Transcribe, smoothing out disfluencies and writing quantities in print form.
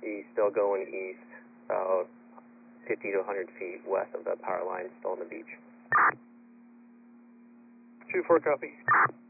He's still going east, about 50 to 100 feet west of the power line, still on the beach. 2-4, copy.